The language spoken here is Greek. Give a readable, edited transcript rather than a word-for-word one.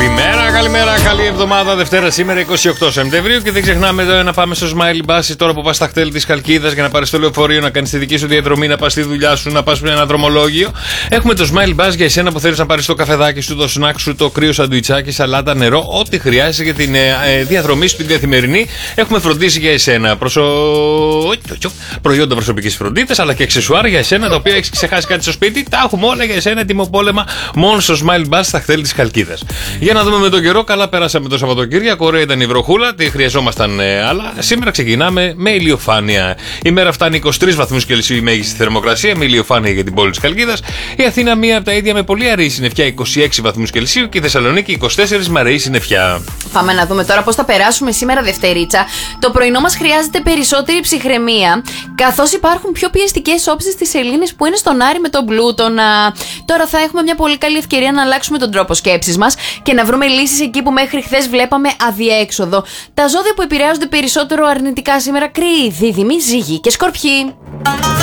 Καλημέρα, καλή εβδομάδα. Δευτέρα σήμερα 28 Σεπτεμβρίου και δεν ξεχνάμε εδώ να πάμε στο Smiley Bus τώρα που πας στα χτέλη της Χαλκίδας για να πάρεις το λεωφορείο, να κάνεις τη δική σου διαδρομή, να πας στη δουλειά σου, να πας με ένα δρομολόγιο. Έχουμε το Smiley Bus για εσένα που θέλεις να πάρεις το καφεδάκι σου, το σνακ σου, το κρύο σαντουιτσάκι, σαλάτα, νερό, ό,τι χρειάζεσαι για την διαδρομή σου την καθημερινή. Έχουμε φροντίσει για εσένα προϊόντα προσωπικής φροντίδας αλλά και αξεσουάρ για εσένα τα οποία έχεις ξεχάσει κάτι στο σπίτι. Τα έχουμε όλα για εσένα τιμοπόλεμα μόνο στο Smiley Bus στα χτέλη της Χαλκίδας. Για να δούμε με τον καιρό, καλά περάσαμε το Σαββατοκύριακο. Ωραία ήταν η βροχούλα, τι χρειαζόμασταν, αλλά σήμερα ξεκινάμε με ηλιοφάνεια. Η μέρα φτάνει 23 βαθμούς Κελσίου η μέγιστη θερμοκρασία, με ηλιοφάνεια για την πόλη της Χαλκίδας. Η Αθήνα μία από τα ίδια με πολύ αραιή συννεφιά, 26 βαθμούς Κελσίου, και η Θεσσαλονίκη 24 με αραιή συννεφιά. Πάμε να δούμε τώρα πώς θα περάσουμε σήμερα Δευτερίτσα. Το πρωινό μας χρειάζεται περισσότερη ψυχραιμία, καθώς υπάρχουν πιο πιεστικές όψεις στις σελήνες που είναι στον Άρη με τον Πλούτονα. Τώρα θα έχουμε μια πολύ καλή ευκαιρία να αλλάξουμε τον τρόπο σκέψης μας και να βρούμε λύσεις εκεί που μέχρι χθες βλέπαμε αδιέξοδο. Τα ζώδια που επηρεάζονται περισσότερο αρνητικά σήμερα: Κριοί, Δίδυμοι, Ζύγοι και Σκορπιοί.